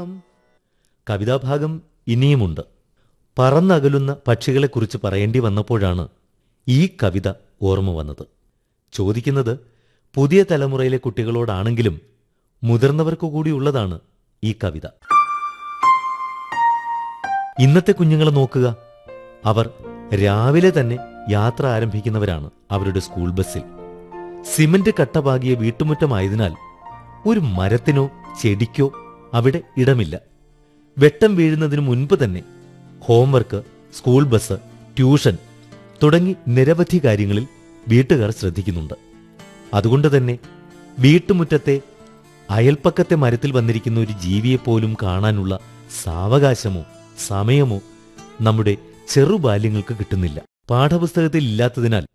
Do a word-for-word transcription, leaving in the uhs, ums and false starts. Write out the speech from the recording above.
കവിതാഭാഗം ഇനിയുമുണ്ട്. പറന്നകലുന്ന പക്ഷികളെക്കുറിച്ച് പറയേണ്ടി വന്നപ്പോഴാണ് ഈ കവിത ഓർമ്മ വന്നത്. ചോദിക്കുന്നത് പുതിയ തലമുറയിലെ കുട്ടികളോടാണെങ്കിലും മുതിർന്നവർക്കു കൂടിയുള്ളതാണ് ഈ കവിത. ഇന്നത്തെ കുഞ്ഞുങ്ങളെ നോക്കുക. അവർ രാവിലെ തന്നെ യാത്ര ആരംഭിക്കുന്നവരാണ് അവരുടെ സ്കൂൾ ബസ്സിൽ. സിമന്റ് കട്ടപാകിയ വീട്ടുമുറ്റമായതിനാൽ ഒരു മരത്തിനോ ചെടിക്കോ അവിടെ ഇടമില്ല. വെട്ടം വീഴുന്നതിനു മുൻപ് തന്നെ ഹോംവർക്ക്, സ്കൂൾ ബസ്, ട്യൂഷൻ തുടങ്ങി നിരവധി കാര്യങ്ങളിൽ വീട്ടുകാർ ശ്രദ്ധിക്കുന്നുണ്ട്. അതുകൊണ്ട് തന്നെ വീട്ടുമുറ്റത്തെ അയൽപ്പക്കത്തെ മരത്തിൽ വന്നിരിക്കുന്ന ഒരു ജീവിയെപ്പോലും കാണാനുള്ള സാവകാശമോ സമയമോ നമ്മുടെ ചെറുബാല്യങ്ങൾക്ക് കിട്ടുന്നില്ല. പാഠപുസ്തകത്തിൽ ഇല്ലാത്തതിനാൽ